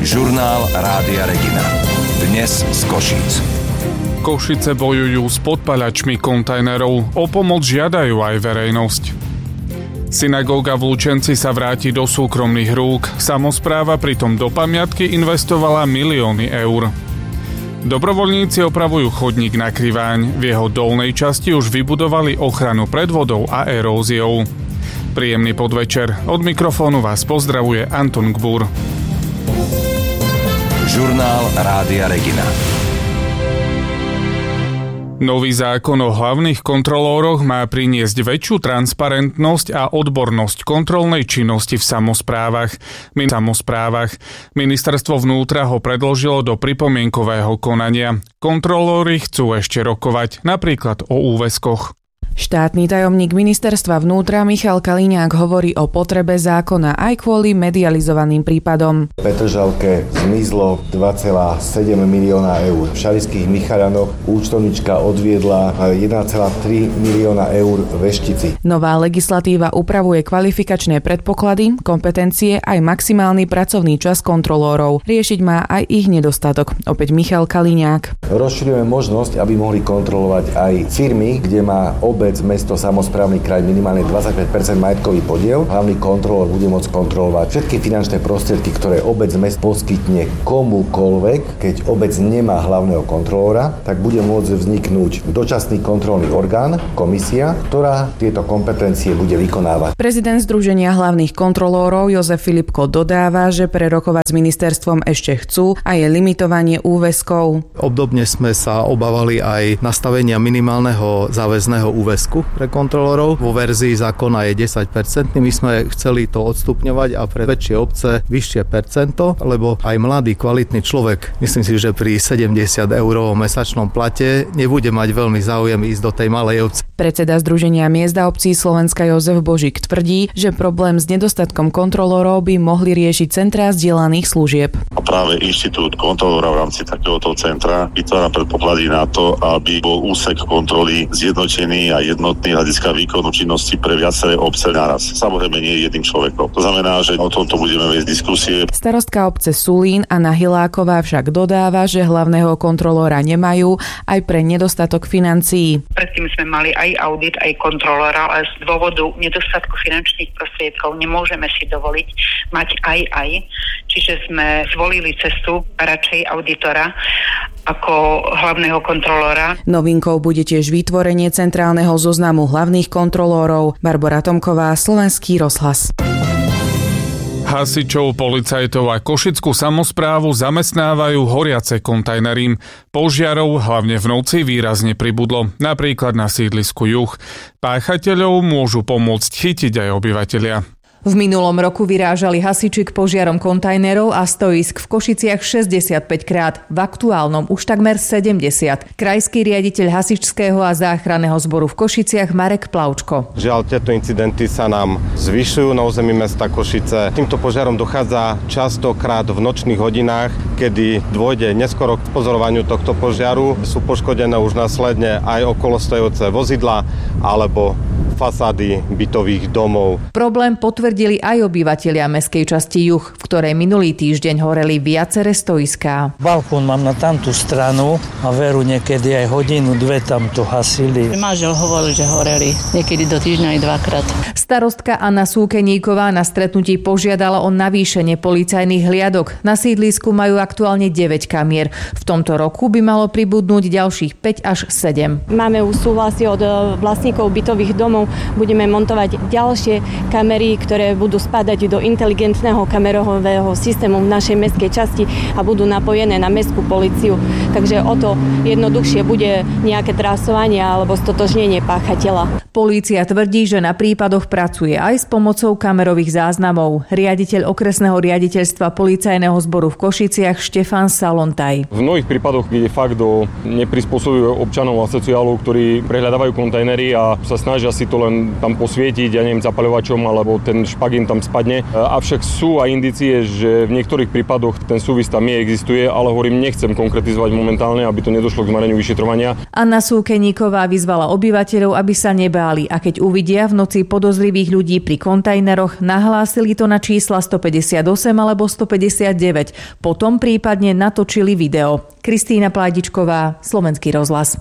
Žurnál Rádia Regina. Dnes z Košíc. Košice bojujú s podpaľačmi kontajnerov. O pomoc žiadajú aj verejnosť. Synagóga v Lučenci sa vráti do súkromných rúk. Samospráva pritom do pamiatky investovala milióny eur. Dobrovoľníci opravujú chodník na Kriváň. V jeho dolnej časti už vybudovali ochranu pred vodou a eróziou. Príjemný podvečer. Od mikrofónu vás pozdravuje Anton Gbur. Žurnál Rádia Regina. Nový zákon o hlavných kontrolóroch má priniesť väčšiu transparentnosť a odbornosť kontrolnej činnosti v samosprávach. Ministerstvo vnútra ho predložilo do pripomienkového konania. Kontrolóri chcú ešte rokovať, napríklad o úväzkoch. Štátny tajomník ministerstva vnútra Michal Kaliňák hovorí o potrebe zákona aj kvôli medializovaným prípadom. V Petržalke zmizlo 2,7 milióna eur. V Šarišských Michaľanoch účtovnička odviedla 1,3 milióna eur v Veštici. Nová legislatíva upravuje kvalifikačné predpoklady, kompetencie aj maximálny pracovný čas kontrolórov. Riešiť má aj ich nedostatok. Opäť Michal Kaliňák. Rozširujeme možnosť, aby mohli kontrolovať aj firmy, kde má obec, mesto, samosprávny kraj minimálne 25% majetkový podiel. Hlavný kontrolór bude môcť kontrolovať všetky finančné prostriedky, ktoré obec, mesto poskytne komukoľvek. Keď obec nemá hlavného kontrolóra, tak bude môcť vzniknúť dočasný kontrolný orgán, komisia, ktorá tieto kompetencie bude vykonávať. Prezident Združenia hlavných kontrolórov Jozef Filipko dodáva, že prerokovať s ministerstvom ešte chcú a je limitovanie úväzkov. Obdobne sme sa obávali aj nastavenia minimálneho záväzného úväzku pre kontrolórov. Vo verzii zákona je 10%. My sme chceli to odstupňovať a pre väčšie obce vyššie percento, lebo aj mladý, kvalitný človek, myslím si, že pri 70 eurovom mesačnom plate nebude mať veľmi záujem ísť do tej malej obce. Predseda Združenia miest a obcí Slovenska Jozef Božík tvrdí, že problém s nedostatkom kontrolórov by mohli riešiť centrá zdieľaných služieb. A práve inštitút kontrolóra v rámci takéhoto centra vytvára predpoklady na to, aby bol úsek kontroly zjednotený a jednotný hľadiska výkonu činnosti pre viaceré obce naraz. Samozrejme nie jedným človekom. To znamená, že o tomto budeme viesť diskusie. Starostka obce Sulín Anna Hiláková však dodáva, že hlavného kontrolóra nemajú aj pre nedostatok financií. Predtým sme mali aj audit, aj kontrolóra, ale z dôvodu nedostatku finančných prostriedkov nemôžeme si dovoliť mať aj. Čiže sme zvolili cestu radšej auditora ako hlavného kontrolóra. Novinkou bude tiež vytvorenie centrálneho zoznamu hlavných kontrolórov. Barbora Tomková, Slovenský rozhlas. Hasičov, policajtov a košickú samosprávu zamestnávajú horiace kontajnery. Požiarov hlavne v noci výrazne pribudlo, napríklad na sídlisku Juh. Páchateľov môžu pomôcť chytiť aj obyvatelia. V minulom roku vyrážali hasiči k požiarom kontajnerov a stoisk v Košiciach 65 krát, v aktuálnom už takmer 70. Krajský riaditeľ hasičského a záchranného zboru v Košiciach Marek Plavčko. Žiaľ, tieto incidenty sa nám zvyšujú na území mesta Košice. Týmto požiarom dochádza častokrát v nočných hodinách, kedy dôjde neskoro k pozorovaniu tohto požiaru. Sú poškodené už následne aj okolostojúce vozidlá alebo fasády bytových domov. Problém potvrdili aj obyvatelia mestskej časti Juh, v ktorej minulý týždeň horeli viaceré stoiská. Balkón mám na tamtú stranu a veru niekedy aj hodinu, dve tam to hasili. Manžel hovoril, že horeli niekedy do týždňa aj dvakrát. Starostka Anna Súkeníková na stretnutí požiadala o navýšenie policajných hliadok. Na sídlisku majú aktuálne 9 kamier. V tomto roku by malo pribudnúť ďalších 5 až 7. Máme už súhlasy od vlastníkov bytových domov. Budeme montovať ďalšie kamery, ktoré budú spadať do inteligentného kamerového systému v našej mestskej časti a budú napojené na mestskú políciu. Takže o to jednoduchšie bude nejaké trasovanie alebo stotožnenie páchateľa. Polícia tvrdí, že na prípadoch pracuje aj s pomocou kamerových záznamov. Riaditeľ okresného riaditeľstva policajného zboru v Košiciach Štefan Salontaj. V mnohých prípadoch ide fakt o neprispôsobivých občanov a sociálov, ktorí prehľadávajú kontajnery a sa snažia si to to len tam posvietiť, zapaľovačom, alebo ten špagín tam spadne. Avšak sú aj indície, že v niektorých prípadoch ten súvis tam existuje, ale hovorím, nechcem konkretizovať momentálne, aby to nedošlo k zmareniu vyšetrovania. Anna Súkeníková vyzvala obyvateľov, aby sa nebáli a keď uvidia v noci podozrivých ľudí pri kontajneroch, nahlásili to na čísla 158 alebo 159. Potom prípadne natočili video. Kristína Pládičková, Slovenský rozhlas.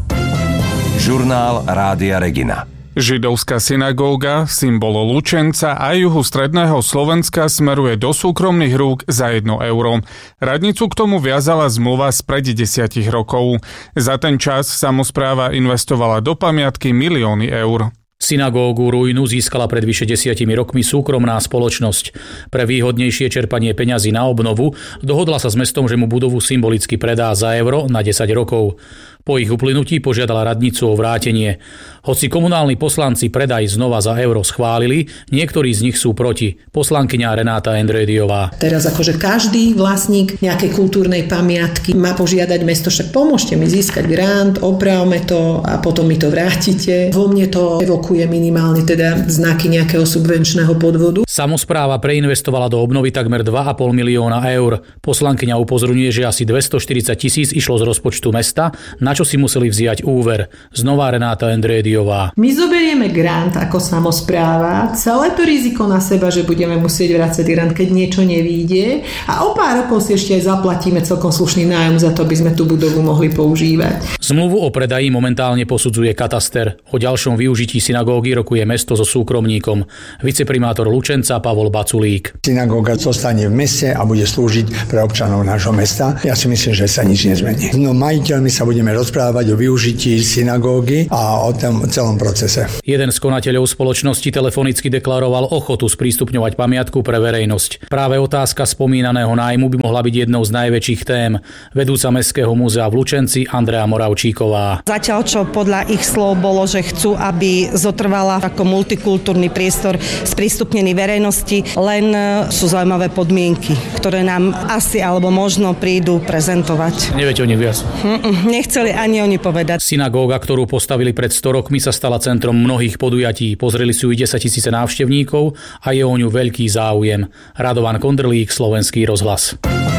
Žurnál Rádia Regina. Židovská synagóga, symbol Lučenca a juhu stredného Slovenska smeruje do súkromných rúk za 1 euro. Radnicu k tomu viazala zmluva spred 10 rokov. Za ten čas samospráva investovala do pamiatky milióny eur. Synagógu ruínu získala pred vyše 10 rokmi súkromná spoločnosť. Pre výhodnejšie čerpanie peňazí na obnovu dohodla sa s mestom, že mu budovu symbolicky predá za euro na 10 rokov. Po ich uplynutí požiadala radnicu o vrátenie. Hoci komunálni poslanci predaj znova za euro schválili, niektorí z nich sú proti. Poslankyňa Renáta Endrédiová. Teraz akože každý vlastník nejakej kultúrnej pamiatky má požiadať mesto, však pomôžte mi získať grant, opravme to a potom mi to vrátite. Vo mne to evokuje minimálne teda znaky nejakého subvenčného podvodu. Samospráva preinvestovala do obnovy takmer 2,5 milióna eur. Poslankyňa upozorňuje, že asi 240 000 išlo z rozpočtu mesta, na čo si museli vziať úver. Znova Renáta Endrédiová. My zoberieme grant ako samospráva, celé to riziko na seba, že budeme musieť vrácať grant, keď niečo nevíde a o pár rokov si ešte aj zaplatíme celkom slušný nájom za to, aby sme tú budovu mohli používať. Zmluvu o predaji momentálne posudzuje kataster. O ďalšom využití synagógy rokuje mesto so súkromníkom. Viceprimátor Lučenca Pavol Baculík. Synagóga zostane v meste a bude slúžiť pre občanov nášho mesta. Ja si myslím, že sa nič nezmení. No majiteľmi sa budeme rozprávať o využití synagógy a o tom celom procese. Jeden z konateľov spoločnosti telefonicky deklaroval ochotu sprístupňovať pamiatku pre verejnosť. Práve otázka spomínaného nájmu by mohla byť jednou z najväčších tém. Vedúca Mestského múzea v Lučenci Andrea Moravčíková. Zatiaľ, čo podľa ich slov bolo, že chcú, aby zotrvala ako multikultúrny priestor sprístupnený verejnosti, len sú zaujímavé podmienky, ktoré nám asi alebo možno prídu prezentovať. Neviete o nich viac? Nechceli ani oni povedať. Synagóga, ktorú postavili pred 100 rokmi, sa stala centrom mnohých podujatí. Pozreli si ju 10 000 návštevníkov a je o ňu veľký záujem. Radovan Kondrlík, Slovenský rozhlas.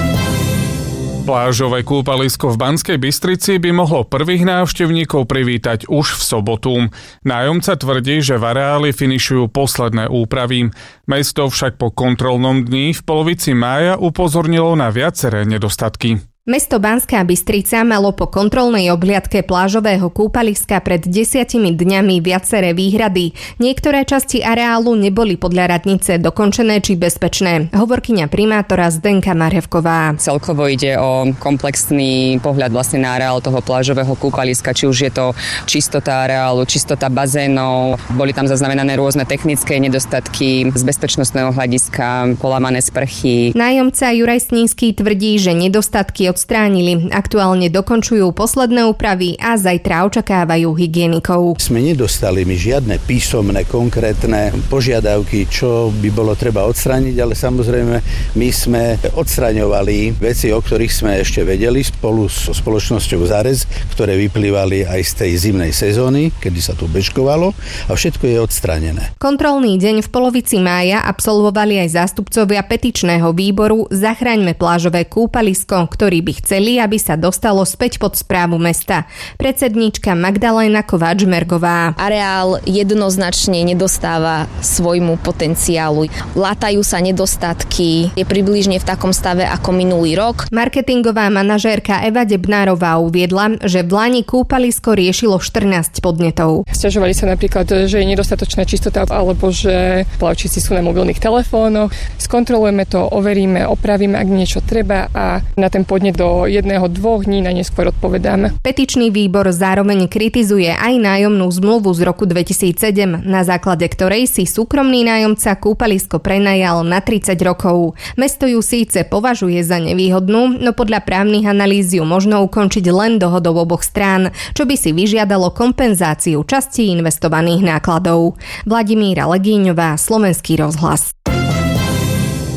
Plážové kúpalisko v Banskej Bystrici by mohlo prvých návštevníkov privítať už v sobotu. Nájomca tvrdí, že v areáli finišujú posledné úpravy. Mesto však po kontrolnom dni v polovici mája upozornilo na viaceré nedostatky. Mesto Banská Bystrica malo po kontrolnej obhliadke plážového kúpaliska pred 10 dňami viaceré výhrady. Niektoré časti areálu neboli podľa radnice dokončené či bezpečné. Hovorkyňa primátora Zdenka Marhevková. Celkovo ide o komplexný pohľad vlastne na areál toho plážového kúpaliska, či už je to čistota areálu, čistota bazénov, boli tam zaznamenané rôzne technické nedostatky z bezpečnostného hľadiska, polámané sprchy. Nájomca Juraj Snízky tvrdí, že nedostatky odstránili. Aktuálne dokončujú posledné úpravy a zajtra očakávajú hygienikov. Sme nedostali my žiadne písomné, konkrétne požiadavky, čo by bolo treba odstrániť, ale samozrejme my sme odstraňovali veci, o ktorých sme ešte vedeli spolu so spoločnosťou Zarez, ktoré vyplývali aj z tej zimnej sezóny, kedy sa tu bežkovalo a všetko je odstránené. Kontrolný deň v polovici mája absolvovali aj zástupcovia petičného výboru Zachraňme plážové kúpalisko, ktorý by chceli, aby sa dostalo späť pod správu mesta. Predsedníčka Magdaléna Kováč-Mergová. Areál jednoznačne nedostáva svojmu potenciálu. Látajú sa nedostatky, je približne v takom stave ako minulý rok. Marketingová manažérka Eva Debnárová uviedla, že v Lani kúpalisko riešilo 14 podnetov. Sťažovali sa napríklad, že je nedostatočná čistota alebo že plavčíci sú na mobilných telefónoch. Skontrolujeme to, overíme, opravíme, ak niečo treba a na ten podnet do 1-2 dní na neskôr odpovedáme. Petičný výbor zároveň kritizuje aj nájomnú zmluvu z roku 2007, na základe ktorej si súkromný nájomca kúpalisko prenajal na 30 rokov. Mesto ju síce považuje za nevýhodnú, no podľa právnych analýz ju možno ukončiť len dohodou oboch strán, čo by si vyžiadalo kompenzáciu časti investovaných nákladov. Vladimíra Legíňová, Slovenský rozhlas.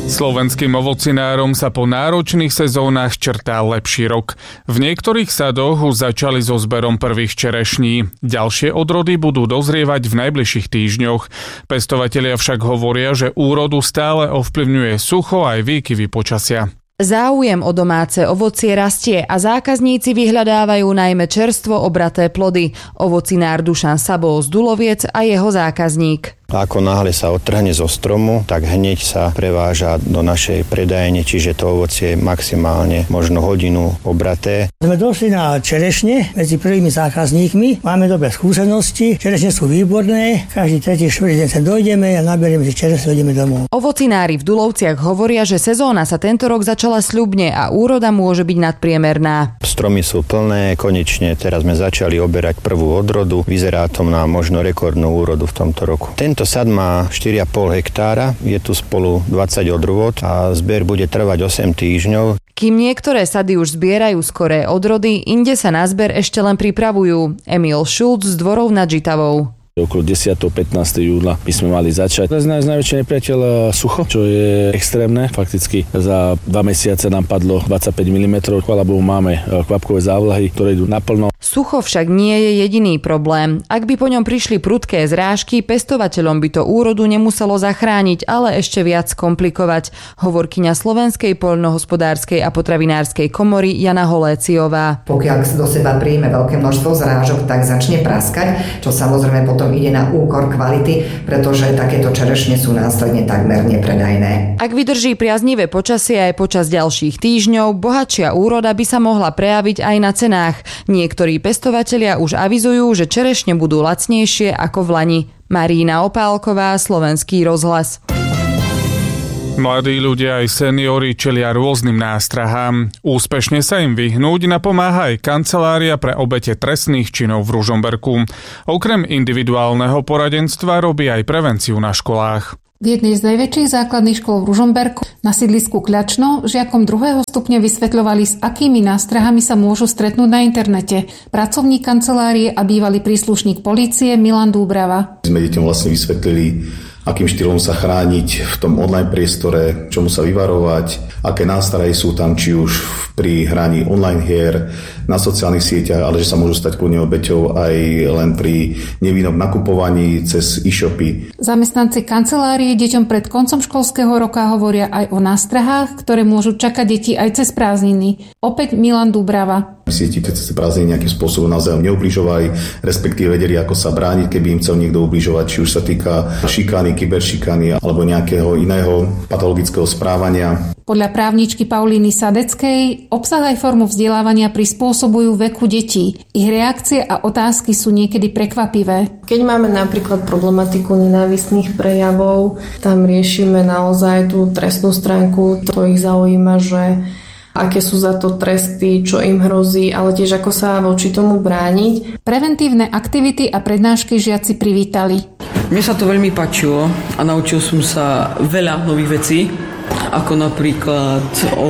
Slovenským ovocinárom sa po náročných sezónach črtá lepší rok. V niektorých sadoch už začali so zberom prvých čerešní. Ďalšie odrody budú dozrievať v najbližších týždňoch. Pestovatelia však hovoria, že úrodu stále ovplyvňuje sucho aj výkyvy počasia. Záujem o domáce ovocie rastie a zákazníci vyhľadávajú najmä čerstvo obraté plody. Ovocinár Dušan Sabo z Duloviec a jeho zákazník. Ako náhle sa odtrhne zo stromu, tak hneď sa preváža do našej predajne, čiže to ovocie je maximálne možno hodinu obraté. Sme došli na čerešne medzi prvými zákazníkmi, máme dobré skúsenosti, čerešne sú výborné, každý tretí štvrtý deň sa dojdeme a naberieme si čerešne, dojdeme domov. Ovocinári v Dulovciach hovoria, že sezóna sa tento rok začala sľubne a úroda môže byť nadpriemerná. Stromy sú plné, konečne teraz sme začali oberať prvú odrodu, vyzerá to na možno rekordnú úrodu v tomto roku. Tento sad má 4,5 hektára, je tu spolu 20 odrôd a zber bude trvať 8 týždňov. Kým niektoré sady už zbierajú skoré odrody, inde sa na zber ešte len pripravujú. Emil Šulc z Dvorov nad Žitavou. Okolo 10. 15. júla by sme mali začať. Najväčší nepriateľ sucho, čo je extrémne. Fakticky za 2 mesiace nám padlo 25 mm. Chvála Bohu, máme kvapkové závlahy, ktoré idú naplno. Sucho však nie je jediný problém. Ak by po ňom prišli prudké zrážky, pestovateľom by to úrodu nemuselo zachrániť, ale ešte viac komplikovať. Hovorkyňa Slovenskej poľnohospodárskej a potravinárskej komory Jana Holéciová. Pokiaľ do seba príjme veľké množstvo zrážok, tak začne praskať, čo samozrejme potom ide na úkor kvality, pretože takéto čerešne sú následne takmer nepredajné. Ak vydrží priaznivé počasie aj počas ďalších týždňov, bohatšia úroda by sa mohla prejaviť aj na cenách. Niektorí pestovatelia už avizujú, že čerešne budú lacnejšie ako v lani. Marína Opálková, Slovenský rozhlas. Mladí ľudia aj seniori čelia rôznym nástrahám. Úspešne sa im vyhnúť napomáha aj kancelária pre obete trestných činov v Ružomberku. Okrem individuálneho poradenstva robí aj prevenciu na školách. V jednej z najväčších základných škôl v Ružomberku na sídlisku Kľačno žiakom 2. stupňa vysvetľovali, s akými nástrahami sa môžu stretnúť na internete. Pracovník kancelárie a bývalý príslušník polície Milan Dúbrava. Sme deťom vlastne vysvetlili, akým štýlom sa chrániť v tom online priestore, čomu sa vyvarovať, aké nástrahy sú tam, či už pri hraní online hier, na sociálnych sieťach, ale že sa môžu stať kľudne obeťou aj len pri nevinnom nakupovaní cez e-shopy. Zamestnanci kancelárie deťom pred koncom školského roka hovoria aj o nástrahách, ktoré môžu čakať deti aj cez prázdniny. Opäť Milan Dúbrava. Sieti cez prázdniny nejakým spôsobom navzájom neubližovali, respektíve vedeli, ako sa brániť, keby im chcel niekto ubližovať, či už sa týka šikany, kyberšikany alebo nejakého iného patologického správania. Podľa právničky Paulíny Sadeckej obsah aj formu vzdelávania prispôsobujú veku detí. Ich reakcie a otázky sú niekedy prekvapivé. Keď máme napríklad problematiku nenávistných prejavov, tam riešime naozaj tú trestnú stránku. To ich zaujíma, že aké sú za to tresty, čo im hrozí, ale tiež ako sa voči tomu brániť. Preventívne aktivity a prednášky žiaci privítali. Mne sa to veľmi páčilo a naučil som sa veľa nových vecí, ako napríklad o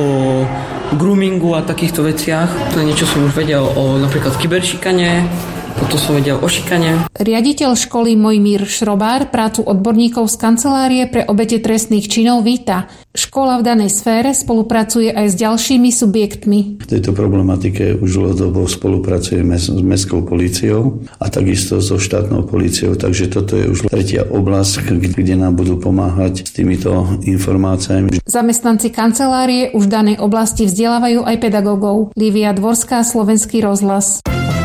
groomingu a takýchto veciach. To niečo som už vedel o napríklad kyberšikane, potom som vedel o šikane. Riaditeľ školy Mojmír Šrobár prácu odborníkov z kancelárie pre obete trestných činov víta. Škola v danej sfére spolupracuje aj s ďalšími subjektmi. V tejto problematike už dlhodobo spolupracujeme s mestskou políciou a takisto so štátnou políciou, takže toto je už tretia oblasť, kde nám budú pomáhať s týmito informáciami. Zamestnanci kancelárie už v danej oblasti vzdelávajú aj pedagógov. Lívia Dvorská, Slovenský rozhlas.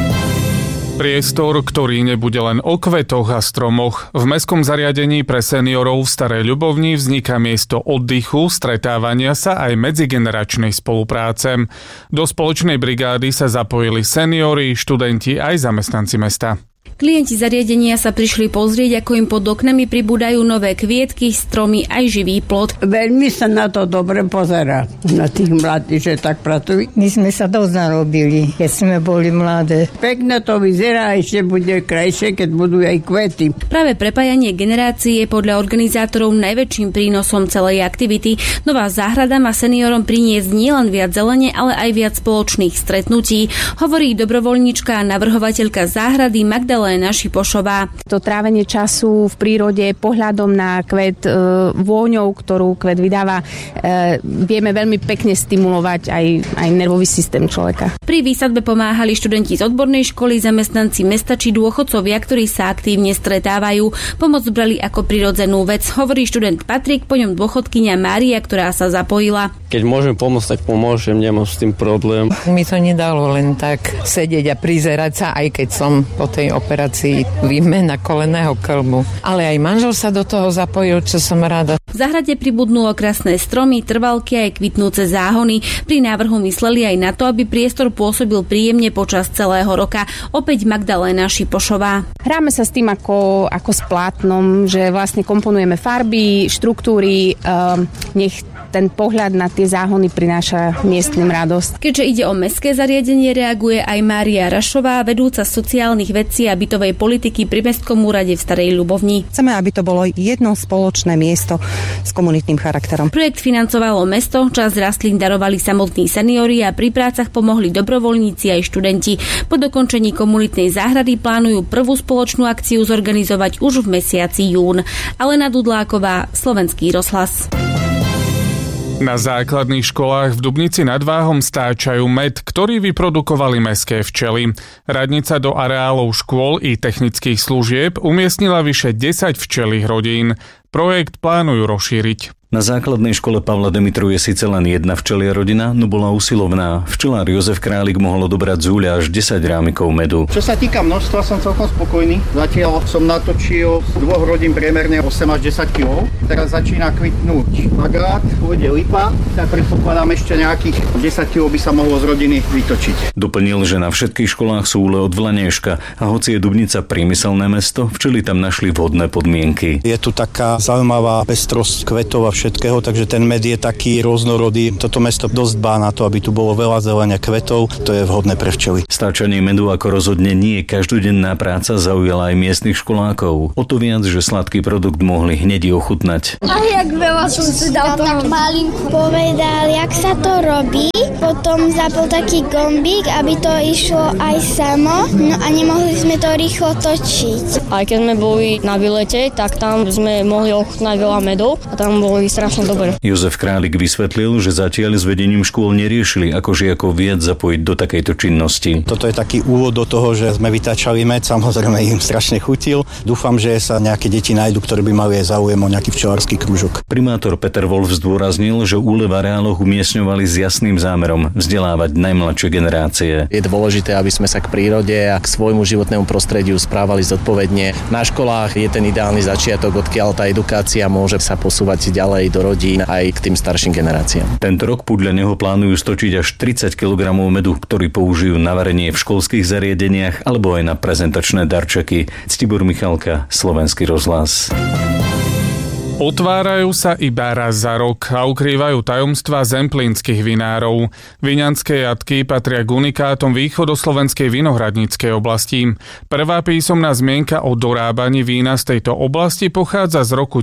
Priestor, ktorý nebude len o kvetoch a stromoch. V mestskom zariadení pre seniorov v Starej Ľubovni vzniká miesto oddychu, stretávania sa aj medzigeneračnej spolupráce. Do spoločnej brigády sa zapojili seniori, študenti aj zamestnanci mesta. Klienti zariadenia sa prišli pozrieť, ako im pod oknami pribúdajú nové kvietky, stromy aj živý plod. Veľmi sa na to dobre pozerá, na tých mladých, že tak pracujú. My sme sa dosť narobili, keď sme boli mladé. Pekne to vyzerá a ešte bude krajšie, keď budú aj kvety. Práve prepájanie generácií je podľa organizátorov najväčším prínosom celej aktivity. Nová záhrada má seniorom priniesť nielen viac zelene, ale aj viac spoločných stretnutí, hovorí dobrovoľníčka a navrhovateľka záhrady Magdalena Magdaléna Šipošová. To trávenie času v prírode, pohľadom na kvet, vôňou, ktorú kvet vydáva, vieme veľmi pekne stimulovať aj nervový systém človeka. Pri výsadbe pomáhali študenti z odbornej školy, zamestnanci mesta či dôchodcovia, ktorí sa aktívne stretávajú. Pomoc brali ako prirodzenú vec, hovorí študent Patrik, po ňom dôchodkyňa Mária, ktorá sa zapojila. Keď môžem pomôcť, tak pomôžem, nemám s tým problém. Mi to nedalo len tak sedieť a prizerať sa, aj keď som po tej operácii výmena kolenného kĺbu. Ale aj manžel sa do toho zapojil, čo som rada. V záhrade pribudnú okrasné stromy, trvalky aj kvitnúce záhony. Pri návrhu mysleli aj na to, aby priestor pôsobil príjemne počas celého roka. Opäť Magdaléna Šipošová. Hráme sa s tým ako s plátnom, že vlastne komponujeme farby, štruktúry, nech ten pohľad na tie záhony prináša miestnym radosť. Keďže ide o mestské zariadenie, reaguje aj Mária Rašová, vedúca sociálnych vecí a bytovej politiky pri Mestskom úrade v Starej Ľubovni. Chceme, aby to bolo jedno spoločné miesto s komunitným charakterom. Projekt financovalo mesto, časť rastlín darovali samotní seniori a pri prácach pomohli dobrovoľníci aj študenti. Po dokončení komunitnej záhrady plánujú prvú spoločnú akciu zorganizovať už v mesiaci jún. Alena Dudláková, Slovenský rozhlas. Na základných školách v Dubnici nad Váhom stáčajú med, ktorý vyprodukovali mestské včely. Radnica do areálov škôl i technických služieb umiestnila vyše 10 včelých rodín. Projekt plánujú rozšíriť. Na základnej škole Pavla Demitru je síce len jedna včelia rodina, no bola usilovná. Včelár Jozef Králik mohol odobrať z úľa až 10 rámikov medu. Čo sa týka množstva, som celkom spokojný. Zatiaľ som natočil z 2 rodín priemerne 8 až 10 kg. Teraz začína kvitnúť agát, pôjde lipa, tak predpokladám ešte nejakých 10 kg by sa mohlo z rodiny vytočiť. Doplnil, že na všetkých školách sú úle od Vlaňeška a hoci je Dubnica priemyselné mesto, včely tam našli vhodné podmienky. Je tu taká zaujímavá pestrosť kvetov a všetkého, takže ten med je taký rôznorodý. Toto mesto dosť dbá na to, aby tu bolo veľa zelenia kvetov, to je vhodné pre včely. Stáčanie medu ako rozhodne nie každodenná práca zaujala aj miestnych školákov. O to viac, že sladký produkt mohli hneď ochutnať. A jak veľa som si dal toho malinku. Povedal, jak sa to robí, potom zapol taký gombík, aby to išlo aj samo, no a nemohli sme to rýchlo točiť. Aj keď sme boli na výlete, tak tam sme mohli ochutnať veľa medov a tam boli strašne dobre. Jozef Králik vysvetlil, že zatiaľ s vedením škôl neriešili, ako žiakov viac zapojiť do takejto činnosti. Toto je taký úvod do toho, že sme vytáčali med, samozrejme im strašne chutil. Dúfam, že sa nejaké deti nájdu, ktoré by mali aj záujem o nejaký včelársky krúžok. Primátor Peter Wolf zdôraznil, že úle v areáloch umiestňovali s jasným zámerom vzdelávať najmladšie generácie. Je dôležité, aby sme sa k prírode a k svojmu životnému prostrediu správali zodpovedne. Na školách je ten ideálny začiatok, odkiaľ tá edukácia môže sa posúvať ďalej do rodín aj k tým starším generáciám. Tento rok podľa neho plánujú stočiť až 30 kg medu, ktorý použijú na varenie v školských zariadeniach alebo aj na prezentačné darčeky. Ctibor Michalka, Slovenský rozhlas. Otvárajú sa iba raz za rok a ukrývajú tajomstvá zemplínskych vinárov. Viňanské jatky patria k unikátom východoslovenskej vinohradníckej oblasti. Prvá písomná zmienka o dorábaní vína z tejto oblasti pochádza z roku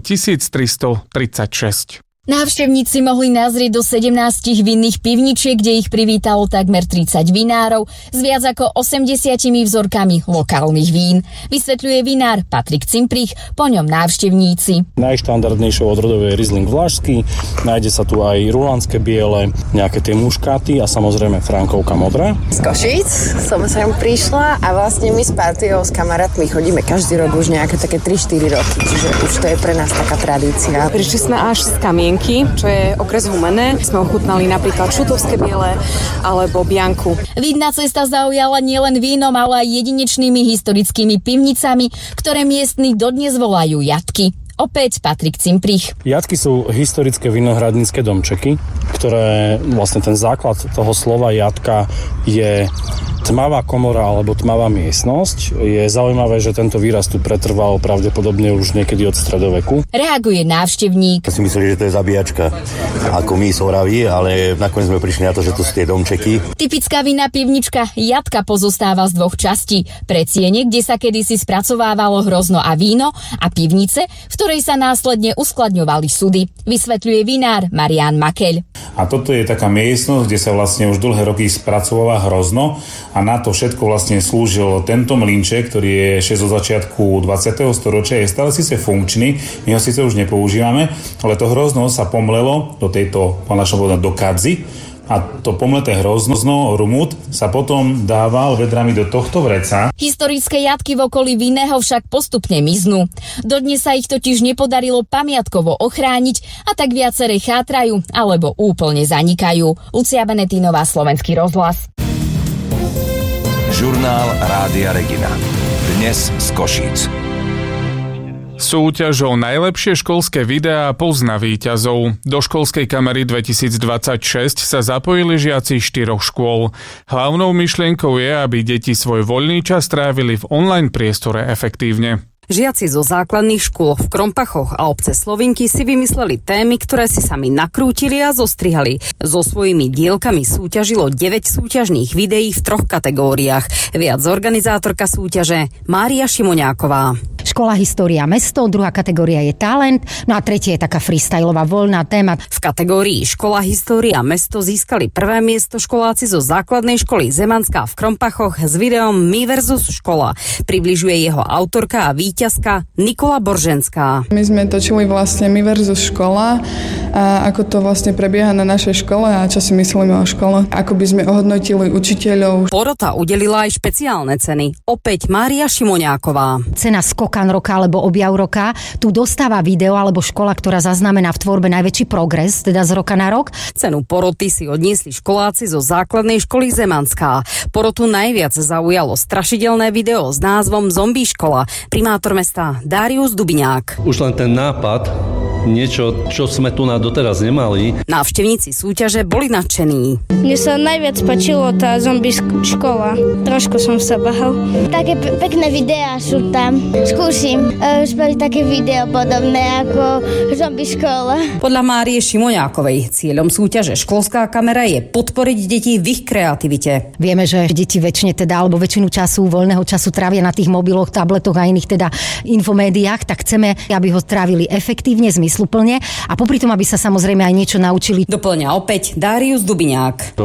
1336. Návštevníci mohli nazrieť do 17 vinných pivničiek, kde ich privítalo takmer 30 vinárov s viac ako 80 vzorkami lokálnych vín. Vysvetľuje vinár Patrik Cimprich, po ňom návštevníci. Najštandardnejšou odrodou je Riesling vlašský, nájde sa tu aj rulandské biele, nejaké tie muškáty a samozrejme Frankovka modrá. Z Košíc som sem prišla a vlastne my s partiou, s kamarátmi chodíme každý rok už nejaké také 3-4 roky, čiže už to je pre nás taká tradícia. Prišli sme až z Kamien, čo je okres Humenné. Sme ochutnali napríklad šutovské biele alebo bianku. Vidná cesta zaujala nielen vínom, ale aj jedinečnými historickými pivnicami, ktoré miestni dodnes volajú jatky. Opäť Patrik Cimprich. Jatky sú historické vinohradnícke domčeky, ktoré vlastne ten základ toho slova jatka je tmavá komora alebo tmavá miestnosť. Je zaujímavé, že tento výraz tu pretrval pravdepodobne už niekedy od stredoveku. Reaguje návštevník. Ja si mysleli, že to je zabíjačka, ako my z Oravy, ale nakoniec sme prišli na to, že to sú tie domčeky. Typická vinná pivnička Jatka pozostáva z 2 častí. Predsiene, kde sa kedysi spracovávalo hrozno a víno, a pivnice, v ktorej sa následne uskladňovali sudy. Vysvetľuje vinár Marián Makeľ. A toto je taká miestnosť, kde sa vlastne už dlhé roky spracováva hrozno a na to všetko vlastne slúžil tento mlynček, ktorý je ešte zo začiatku 20. storočia, je stále síce funkčný, my ho síce už nepoužívame, ale to hrozno sa pomlelo do tejto, po našom povedať, do kadzy. A to pomleté hrozno, rumút, sa potom dával vedrami do tohto vreca. Historické jatky v okolí Vinného však postupne miznú. Dodnes sa ich totiž nepodarilo pamiatkovo ochrániť a tak viaceré chátrajú alebo úplne zanikajú. Lucia Benetínová, Slovenský rozhlas. Žurnál Rádia Regina. Dnes z Košíc. Súťažou najlepšie školské videá pozná víťazov. Do školskej kamery 2026 sa zapojili žiaci 4 škôl. Hlavnou myšlienkou je, aby deti svoj voľný čas trávili v online priestore efektívne. Žiaci zo základných škôl v Krompachoch a obce Slovinky si vymysleli témy, ktoré si sami nakrútili a zostrihali. So svojimi dielkami súťažilo 9 súťažných videí v 3 kategóriách. Viac organizátorka súťaže Mária Šimoňáková. Škola, história, mesto, druhá kategória je talent, no a tretia je taká freestylová voľná téma. V kategórii škola, história, mesto získali prvé miesto školáci zo základnej školy Zemanská v Krompachoch s videom My versus škola. Približuje jeho autorka a víťazka Nikola Borženská. My sme točili vlastne My versus škola a ako to vlastne prebieha na našej škole a čo si myslíme o škole. Ako by sme ohodnotili učiteľov. Porota udelila aj špeciálne ceny. Opäť Mária Šimoňáková. Cena Skokan roka alebo Objav roka. Tu dostáva video alebo škola, ktorá zaznamená v tvorbe najväčší progres, teda z roka na rok. Cenu poroty si odniesli školáci zo základnej školy Zemanská. Porotu najviac zaujalo strašidelné video s názvom Zombie škola. Primátor mesta Darius Dubiňák. Už len ten nápad, niečo, čo sme tu doteraz nemali. Návštevníci súťaže boli nadšení. Mne sa najviac páčilo tá zombie škola. Trošku som sa bahal. Také pekné videá sú tam. Skúsim spraviť také video podobné ako zombie škola. Podľa Márie Šimoňákovej cieľom súťaže Školská kamera je podporiť deti v ich kreativite. Vieme, že deti väčšine teda alebo väčšinu času, voľného času trávia na tých mobiloch, tabletoch a iných teda infomédiách, tak chceme, aby ho trávili efektívne, zmysluplne a popri tom, aby sa samozrejme aj niečo naučili. Doplňa opäť Darius Dubiňák.